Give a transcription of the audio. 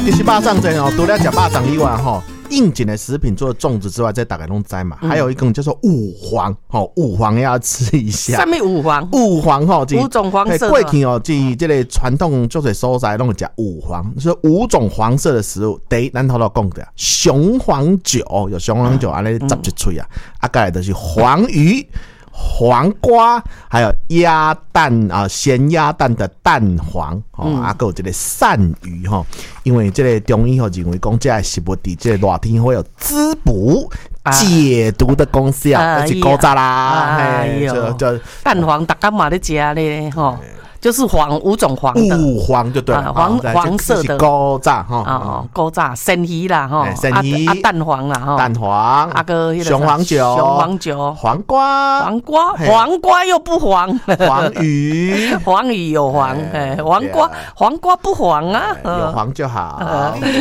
其实肉粽这哦，除了吃肉粽以外吼。应景的食品除了粽子之外，在大概拢知嘛，还有一个叫做五黄，五黄要吃一下。 什么五黄？ 五黄吼， 五种黄色的。 过去哦，这个传统就是所在拢会吃五黄，是五种黄色的食物。第一，咱头都讲的雄黄酒，有雄黄酒安尼zap一嘴啊，再来就是黄鱼。黄瓜，还有鸭蛋啊，咸鸭蛋的蛋黄哦，还有这个鳝鱼哈，因为这个中医吼认为讲这个食物伫这个热天会有滋补、解毒的功效，而且古早啦， 就蛋黄大家嘛咧食咧吼。就是五种黄的， 五黄就对了， 黄色的古早哈， 古早生鱼啦哈， 生鱼蛋黄啦哈， 蛋黄， 个雄黄酒，黄瓜又不黄，黄鱼有黄，黄瓜不黄啊， 有黄就好。